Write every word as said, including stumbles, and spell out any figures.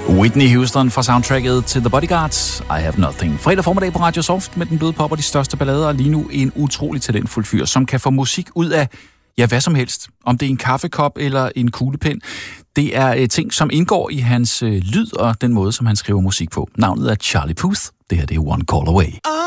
Whitney Houston fra soundtracket til The Bodyguards, I Have Nothing. Fredag formiddag på Radio Soft med den bløde pop og de største ballader, og lige nu en utrolig talentfuld fyr, som kan få musik ud af, ja, hvad som helst. Om det er en kaffekop eller en kuglepen. Det er uh, ting, som indgår i hans uh, lyd og den måde, som han skriver musik på. Navnet er Charlie Puth. Det her det er One Call Away.